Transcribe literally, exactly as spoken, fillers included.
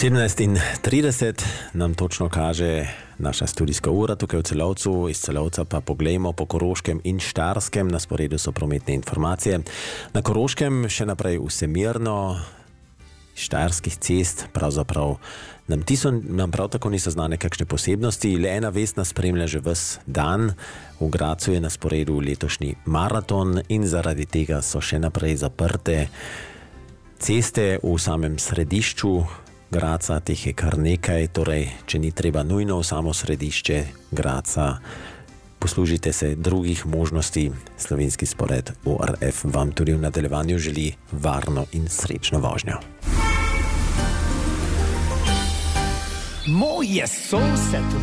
sedemnajst in trideset nam točno kaže naša studijska ura tukaj v Celovcu. Iz Celovca pa poglejmo po Koroškem in Štajerskem. Na sporedu so prometne informacije. Na Koroškem še naprej vsemirno, štajerskih cest pravzaprav nam, tiso, nam prav tako niso znane kakšne posebnosti. Le ena vest nas spremlja že ves dan. V Gracu je na sporedu letošnji maraton in zaradi tega so še naprej zaprte ceste v samem središču Graca, teh je kar nekaj, torej, če ni treba nujno v samo središče Graca, poslužite se drugih možnosti. Slovenski spored O R F vam tudi v nadaljevanju želi varno in srečno vožnjo. Moj je sosed